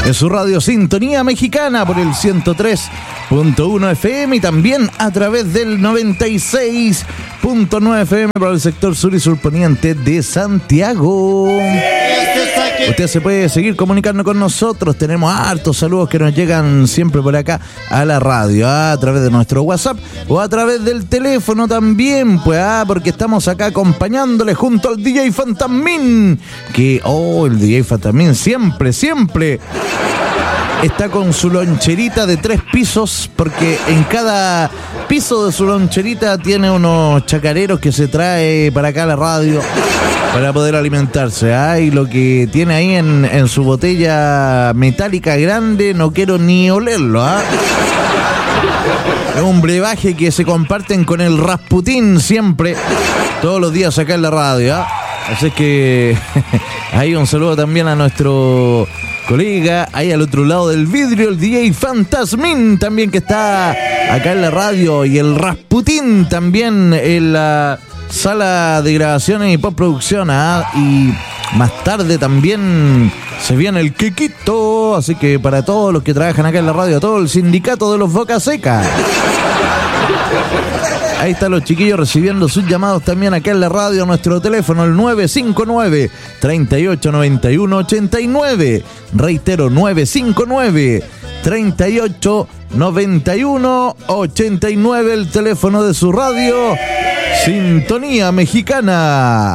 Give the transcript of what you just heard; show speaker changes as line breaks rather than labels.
en su radio Sintonía Mexicana por el 103.1 FM y también a través del 96.9 FM para el sector sur y surponiente de Santiago. Usted se puede seguir comunicando con nosotros. Tenemos hartos saludos que nos llegan siempre por acá a la radio, a través de nuestro WhatsApp o a través del teléfono también, pues, porque estamos acá acompañándole junto al DJ Fantasmín, que, el DJ Fantasmín siempre está con su loncherita de 3 pisos, porque en cada piso de su loncherita tiene unos chacareros que se trae para acá a la radio para poder alimentarse. Y lo que tiene ahí en su botella metálica grande, no quiero ni olerlo. Es un brebaje que se comparten con el Rasputín siempre, todos los días acá en la radio. Así que ahí un saludo también a nuestro colega, ahí al otro lado del vidrio, el DJ Fantasmín también, que está acá en la radio, y el Rasputín también en la sala de grabaciones y postproducción. Y más tarde también se viene el Quequito, así que para todos los que trabajan acá en la radio, todo el sindicato de los Boca Seca. Ahí están los chiquillos recibiendo sus llamados también acá en la radio, nuestro teléfono, el 959-3891-89. Reitero, 959-3891-89, el teléfono de su radio Sintonía Mexicana.